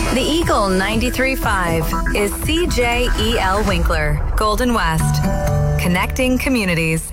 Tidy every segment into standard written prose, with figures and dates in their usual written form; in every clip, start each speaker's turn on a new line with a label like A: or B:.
A: The Eagle 93.5 is CJEL Winkler, Golden West, connecting communities.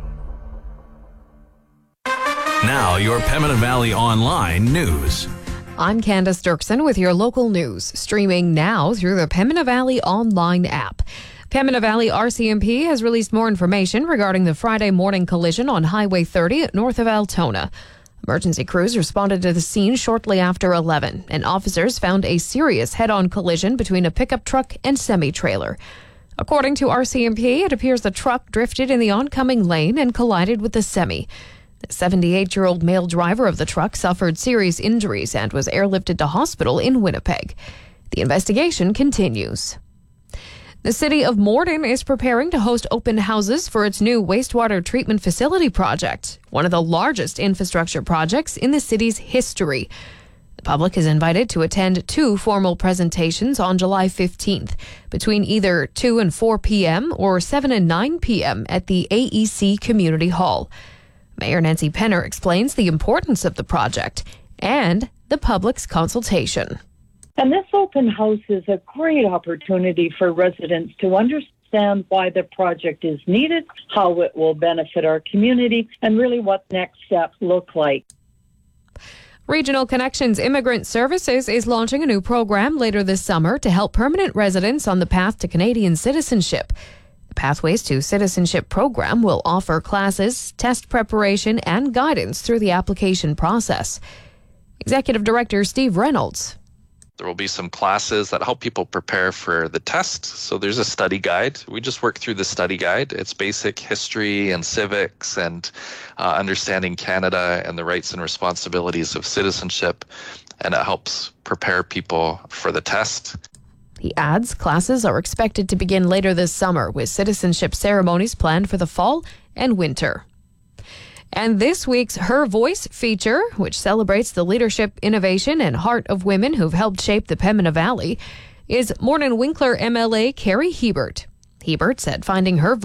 B: Now, your Pembina Valley Online news.
C: I'm Candace Dirksen with your local news, streaming now through the Pembina Valley Online app. Pembina Valley RCMP has released more information regarding the Friday morning collision on Highway 30 north of Altona. Emergency crews responded to the scene shortly after 11, and officers found a serious head-on collision between a pickup truck and semi-trailer. According to RCMP, it appears the truck drifted in the oncoming lane and collided with the semi. The 78-year-old male driver of the truck suffered serious injuries and was airlifted to hospital in Winnipeg. The investigation continues. The city of Morden is preparing to host open houses for its new wastewater treatment facility project, one of the largest infrastructure projects in the city's history. The public is invited to attend 2 formal presentations on July 15th, between either 2 and 4 p.m. or 7 and 9 p.m. at the AEC Community Hall. Mayor Nancy Penner explains the importance of the project and the public's consultation.
D: And this open house is a great opportunity for residents to understand why the project is needed, how it will benefit our community, and really what next steps look like.
C: Regional Connections Immigrant Services is launching a new program later this summer to help permanent residents on the path to Canadian citizenship. The Pathways to Citizenship program will offer classes, test preparation, and guidance through the application process. Executive Director Steve Reynolds.
E: There will be some classes that help people prepare for the test. So there's a study guide. We just work through the study guide. It's basic history and civics and understanding Canada and the rights and responsibilities of citizenship. And it helps prepare people for the test.
C: He adds classes are expected to begin later this summer, with citizenship ceremonies planned for the fall and winter. And this week's Her Voice feature, which celebrates the leadership, innovation, and heart of women who've helped shape the Pembina Valley, is Morden Winkler MLA Carrie Hebert. Hebert said finding her